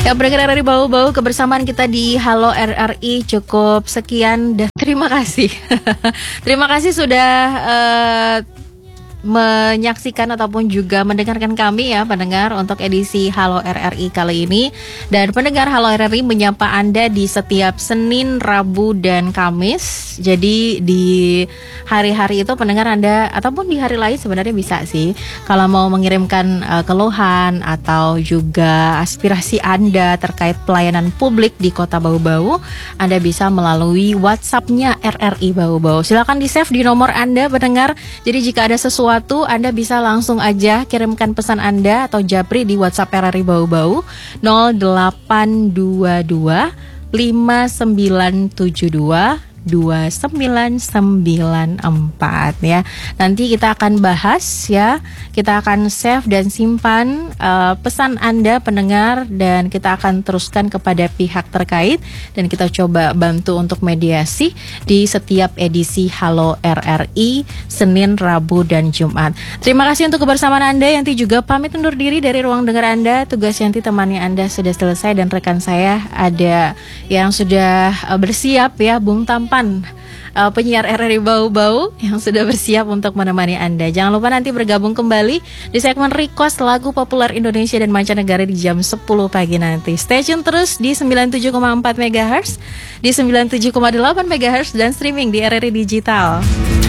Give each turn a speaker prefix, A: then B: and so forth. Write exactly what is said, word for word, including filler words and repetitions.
A: Ya, pendengar R R I Bau-Bau, kebersamaan kita di Halo R R I cukup sekian dan terima kasih. Terima kasih sudah uh, menyaksikan ataupun juga mendengarkan kami ya pendengar untuk edisi Halo R R I kali ini. Dan pendengar Halo R R I menyapa Anda di setiap Senin, Rabu, dan Kamis. Jadi di hari-hari itu pendengar Anda ataupun di hari lain sebenarnya bisa sih, kalau mau mengirimkan uh, keluhan atau juga aspirasi Anda terkait pelayanan publik di Kota Bau-Bau, Anda bisa melalui WhatsApp-nya R R I Bau-Bau. Silakan di-save di nomor Anda pendengar. Jadi jika ada sesuatu Waktu Anda bisa langsung aja kirimkan pesan Anda atau japri di WhatsApp R R I Bau-Bau nol delapan dua dua lima sembilan tujuh dua dua sembilan sembilan empat ya. Nanti kita akan bahas ya. Kita akan save dan simpan uh, pesan Anda pendengar dan kita akan teruskan kepada pihak terkait dan kita coba bantu untuk mediasi di setiap edisi Halo R R I Senin, Rabu, dan Jumat. Terima kasih untuk kebersamaan Anda. Yanti juga pamit undur diri dari ruang dengar Anda. Tugas Yanti temani Anda sudah selesai dan rekan saya ada yang sudah uh, bersiap ya, Bung Tam Uh, penyiar R R I Bau-Bau yang sudah bersiap untuk menemani Anda. Jangan lupa nanti bergabung kembali di segmen request lagu populer Indonesia dan mancanegara di jam sepuluh pagi nanti. Stay tune terus di sembilan puluh tujuh koma empat megahertz, di sembilan puluh tujuh koma delapan megahertz dan streaming di R R I Digital.